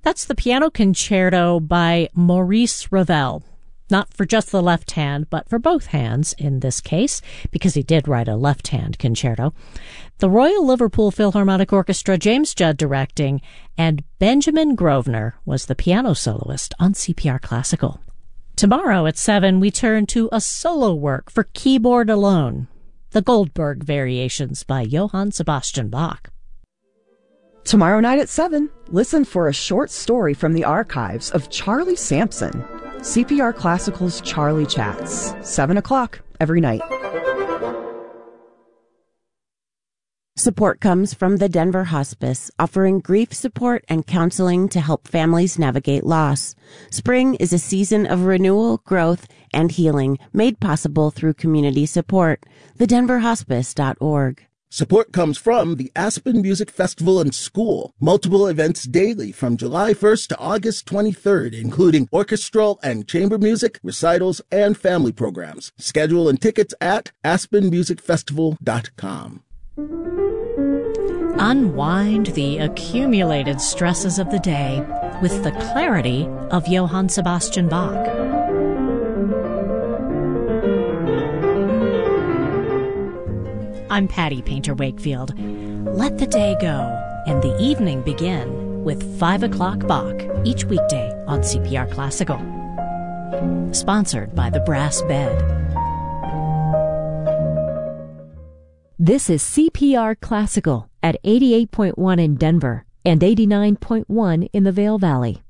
That's the Piano Concerto by Maurice Ravel. Not for just the left hand, but for both hands in this case, because he did write a left-hand concerto. The Royal Liverpool Philharmonic Orchestra, James Judd directing, and Benjamin Grosvenor was the piano soloist on CPR Classical. Tomorrow at 7, we turn to a solo work for keyboard alone, the Goldberg Variations by Johann Sebastian Bach. Tomorrow night at 7, listen for a short story from the archives of Charlie Sampson. CPR Classical's Charlie Chats, 7 o'clock every night. Support comes from the Denver Hospice, offering grief support and counseling to help families navigate loss. Spring is a season of renewal, growth, and healing made possible through community support. TheDenverHospice.org. Support comes from the Aspen Music Festival and School. Multiple events daily from July 1st to August 23rd, including orchestral and chamber music, recitals, and family programs. Schedule and tickets at aspenmusicfestival.com. Unwind the accumulated stresses of the day with the clarity of Johann Sebastian Bach. I'm Patty Painter Wakefield. Let the day go and the evening begin with 5 o'clock Bach each weekday on CPR Classical. Sponsored by the Brass Bed. This is CPR Classical at 88.1 in Denver and 89.1 in the Vail Valley.